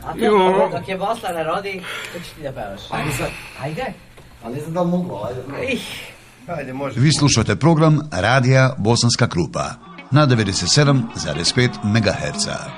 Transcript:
A to, dok je Bosna ne rodi, to ćeš ti da pevaš. Ajde. Ali ne znam da li mogu, ajde. Ajde, može. Vi slušate program Radija Bosanska Krupa na 97,5 MHz.